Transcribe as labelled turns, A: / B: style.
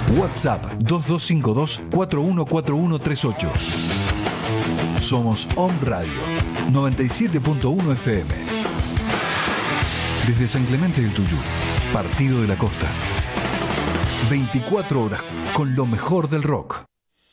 A: WhatsApp 2252-414138. Somos Om Radio 97.1 FM. Desde San Clemente del Tuyú, Partido de la Costa. 24 horas con lo mejor del rock.